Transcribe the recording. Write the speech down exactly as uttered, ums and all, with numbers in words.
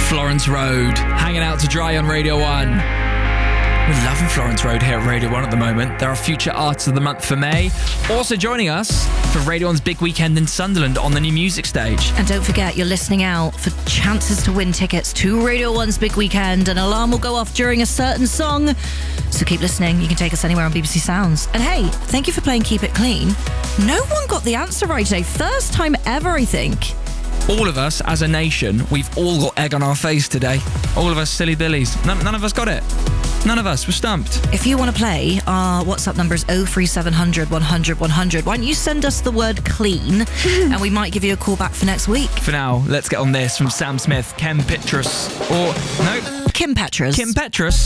Florence Road, hanging out to dry on Radio one. We're loving Florence Road here at Radio one at the moment. There are future artists of the month for May. Also joining us for Radio one's big weekend in Sunderland on the new music stage. And don't forget, you're listening out for chances to win tickets to Radio one's big weekend. An alarm will go off during a certain song. So keep listening. You can take us anywhere on B B C Sounds. And hey, thank you for playing Keep It Clean. No one got the answer right today. First time ever, I think. All of us, as a nation, we've all got egg on our face today. All of us silly billies. None, none of us got it. None of us. We're stumped. If you want to play, our WhatsApp number is oh three seven hundred, one hundred, one hundred. Why don't you send us the word clean and we might give you a call back for next week. For now, let's get on this from Sam Smith, Kim Petras, or no, Kim Petras. Kim Petras.